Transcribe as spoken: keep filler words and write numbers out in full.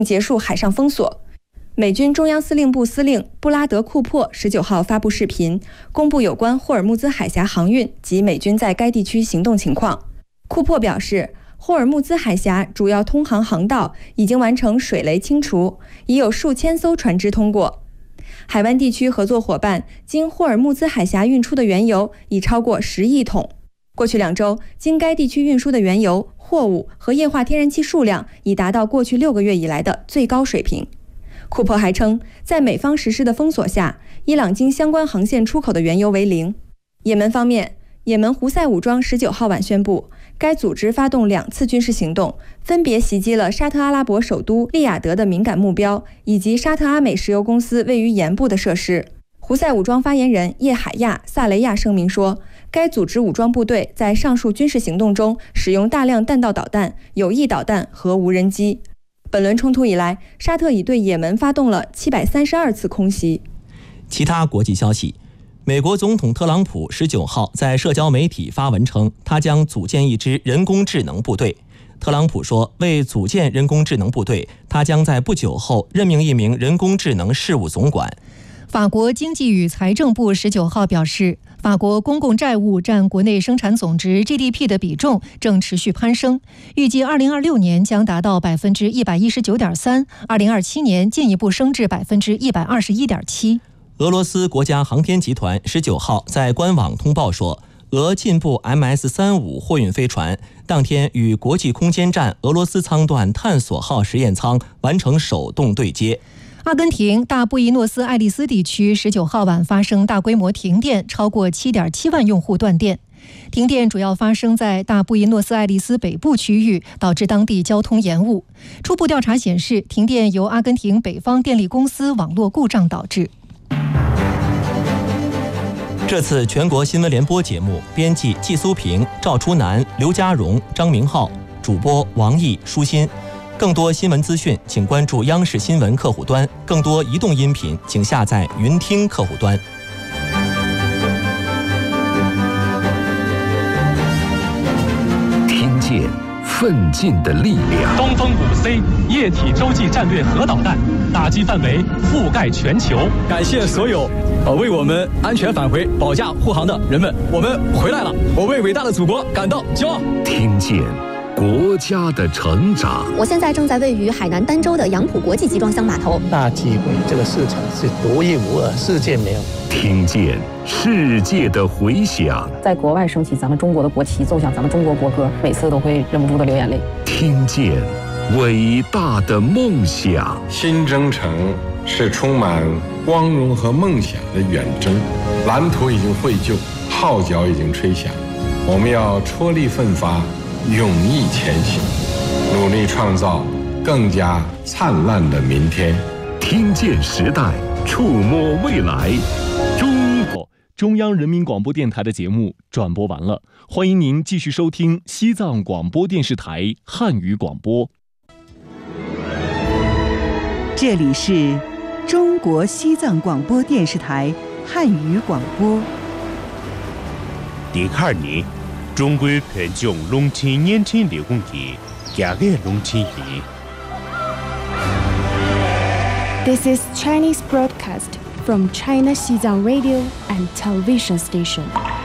结束海上封锁。美军中央司令部司令布拉德·库珀十九号发布视频，公布有关霍尔木兹海峡航运及美军在该地区行动情况。库珀表示，霍尔木兹海峡主要通航航道已经完成水雷清除，已有数千艘船只通过。海湾地区合作伙伴经霍尔木兹海峡运出的原油已超过十亿桶。过去两周，经该地区运输的原油、货物和液化天然气数量已达到过去六个月以来的最高水平。库珀还称，在美方实施的封锁下，伊朗经相关航线出口的原油为零。也门方面，也门胡塞武装十九号晚宣布，该组织发动两次军事行动，分别袭击了沙特阿拉伯首都利雅得的敏感目标，以及沙特阿美石油公司位于盐部的设施。胡塞武装发言人叶海亚·萨雷亚声明说，该组织武装部队在上述军事行动中使用大量弹道导弹、有翼导弹和无人机。本轮冲突以来，沙特已对也门发动了七百三十二次空袭。 其他国际消息，美国总统特朗普十九号在社交媒体发文称，他将组建一支人工智能部队。特朗普说，为组建人工智能部队，他将在不久后任命一名人工智能事务总管。 法国经济与财政部十九号表示，法国公共债务占国内生产总值 G D P 的比重正持续攀升，预计二零二六年将达到百分之一百一十九点三，二零二七年进一步升至百分之一百二十一点七。 俄罗斯国家航天集团十九号在官网通报说，俄进步 M S 三十五 货运飞船当天与国际空间站俄罗斯舱段探索号实验舱完成手动对接。 阿根廷大布宜诺斯艾利斯地区十九号晚发生大规模停电，超过 七点七万用户断电。停电主要发生在大布宜诺斯艾利斯北部区域，导致当地交通延误。初步调查显示，停电由阿根廷北方电力公司网络故障导致。 这次全国新闻联播节目编辑季苏平、赵初南、刘家荣、张明浩，主播王毅、舒心。更多新闻资讯，请关注央视新闻客户端；更多移动音频，请下载云听客户端。 听见奋进的力量。 东风五 C 液体洲际战略核导弹打击范围覆盖全球。 感谢所有呃为我们安全返回保驾护航的人们，我们回来了，我为伟大的祖国感到骄傲。 听见国家的成长。 我现在正在位于海南儋州的杨浦国际集装箱码头。 大机会，这个市场是独一无二，世界没有。 听见世界的回响。 在国外升起咱们中国的国旗，奏响咱们中国国歌，每次都会忍不住的流眼泪。 听见伟大的梦想。 新征程是充满光荣和梦想的远征，蓝图已经绘就，号角已经吹响，我们要踔厉奋发，勇毅前行，努力创造更加灿烂的明天。 听见时代，触摸未来。 中国中央人民广播电台的节目转播完了，欢迎您继续收听西藏广播电视台汉语广播。 这里是中国西藏广播电视台汉语广播。 第二年，中国偏将农村年轻劳动力加给农村人。 This is Chinese broadcast from China Xizang Radio and Television Station.